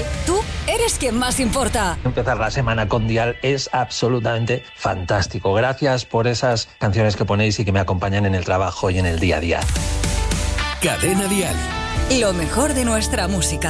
Dial, tú eres quien más importa. Empezar la semana con Dial es absolutamente fantástico. Gracias por esas canciones que ponéis y que me acompañan en el trabajo y en el día a día. Cadena Dial. Lo mejor de nuestra música.